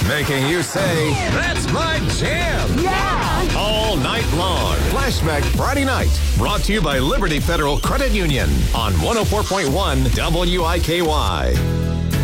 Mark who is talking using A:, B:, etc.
A: Making you say, that's my jam.
B: Yeah!
A: All night long. Flashback Friday night. Brought to you by Liberty Federal Credit Union on 104.1 WIKY.